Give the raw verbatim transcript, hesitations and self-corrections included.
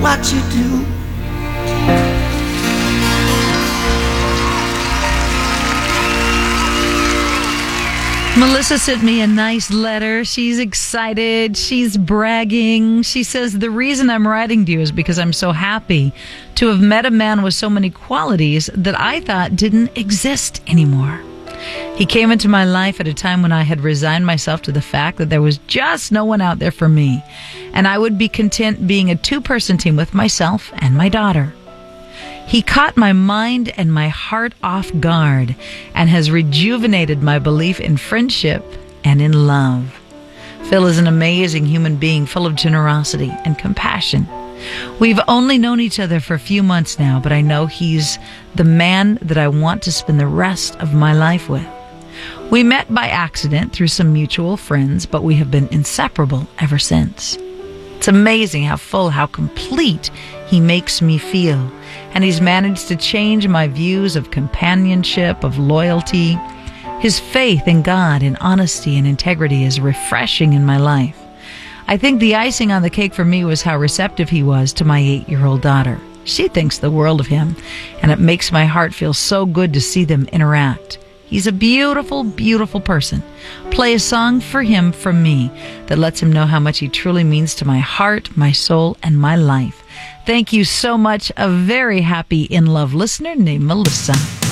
what you do. Melissa sent me a nice letter. She's excited. She's bragging. She says, the reason I'm writing to you is because I'm so happy to have met a man with so many qualities that I thought didn't exist anymore. He came into my life at a time when I had resigned myself to the fact that there was just no one out there for me, and I would be content being a two-person team with myself and my daughter. He caught my mind and my heart off guard and has rejuvenated my belief in friendship and in love. Phil is an amazing human being full of generosity and compassion. We've only known each other for a few months now, but I know he's the man that I want to spend the rest of my life with. We met by accident through some mutual friends, but we have been inseparable ever since. It's amazing how full, how complete he makes me feel. And he's managed to change my views of companionship, of loyalty. His faith in God and honesty and integrity is refreshing in my life. I think the icing on the cake for me was how receptive he was to my eight-year-old daughter. She thinks the world of him, and it makes my heart feel so good to see them interact. He's a beautiful, beautiful person. Play a song for him from me that lets him know how much he truly means to my heart, my soul, and my life. Thank you so much. A very happy in love listener named Melissa.